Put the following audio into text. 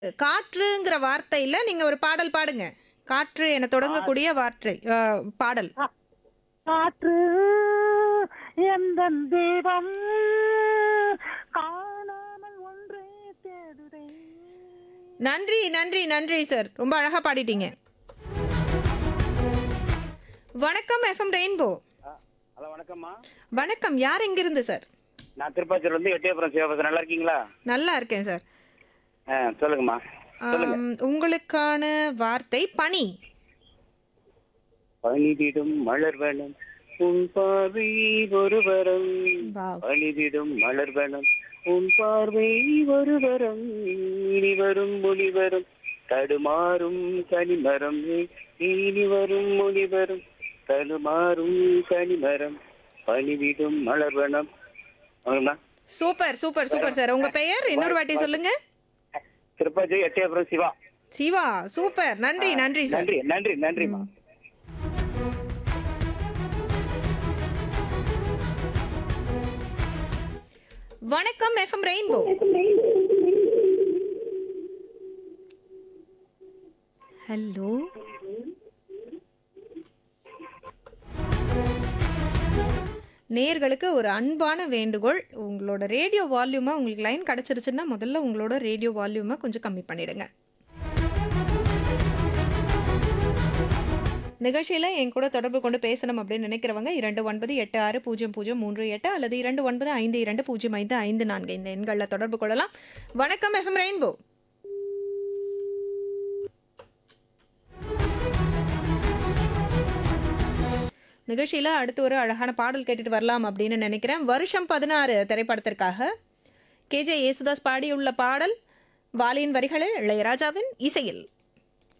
காற்றுங்கிற வார்த்தையில நீங்க ஒரு பாடல் பாடுங்க. காற்று என கா- தொடங்கக்கூடிய வார்த்தை பாடல். கா- காற்று எந்தன் தெய்வம் காணாமல் ஒன்றே தேடுதே. நன்றி, நன்றி, நன்றி சார். ரொம்ப அழகா பாடிட்டீங்க. வணக்கம் எஃப்எம் ரெயின்போ. ஹலோ வணக்கம்மா. வணக்கம். யார் எங்கிருந்து சார்? நான் திருப்பாச்சூர்ல இருந்து எட்டயபுரம் சிவபாசன். நல்லா இருக்கீங்களா? நல்லா இருக்கேன் சார். சொல்லுங்கம்மா. சொல்லுங்க. உங்களுக்கான வார்த்தை பனி. பணிதிடும் மலர்வனம் உன் பார்வை ஒரு வரம். வாவ். பணிதிடும் மலர்வனம் உன் பார்வை ஒரு வரம். இனி வரும் மொழி வரும் தடுமாறும் கனிமரம். இனி வரும் மொழி வரும் தடுமாறும் கனிமரம். பணிவிடும் மலர்வனம். அவங்கம்மா சூப்பர், சூப்பர், சூப்பர் சார். உங்க பெயர் இன்னொரு வாட்டி சொல்லுங்க. திருப்பாச்சூர் எட்டயபுரம் சிவா. சிவா. சூப்பர். நன்றி, நன்றி சார். நன்றி நன்றி நன்றிம்மா. வணக்கம் எஃப்எம் ரெயின்போ. ஹலோ. நேர்களுக்கு ஒரு அன்பான வேண்டுகோள். உங்களோட ரேடியோ வால்யூமை உங்களுக்கு லைன் கிடச்சிருச்சுன்னா முதல்ல உங்களோட ரேடியோ வால்யூமை கொஞ்சம் கம்மி பண்ணிடுங்க. நிகழ்ச்சியில் என் கூட தொடர்பு கொண்டு பேசணும் அப்படின்னு நினைக்கிறவங்க 29860038 அல்லது 2952055554 இந்த எண்களில் தொடர்பு கொள்ளலாம். வணக்கம் எஃப்எம் ரெயின்போ. நிகழ்ச்சியில் அடுத்து ஒரு அழகான பாடல் கேட்டுட்டு வரலாம் அப்படின்னு நினைக்கிறேன். வருஷம் 16 திரைப்படத்திற்காக கேஜே யேசுதாஸ் பாடியுள்ள பாடல் வாலியின் வரிகளில் இளையராஜாவின் இசையில்.